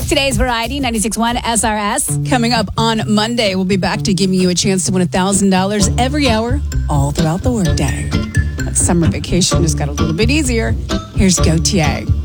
Today's Variety 96.1 SRS. Coming up on Monday, we'll be back to giving you a chance to win $1,000 every hour, all throughout the workday. That summer vacation just got a little bit easier. Here's Gautier.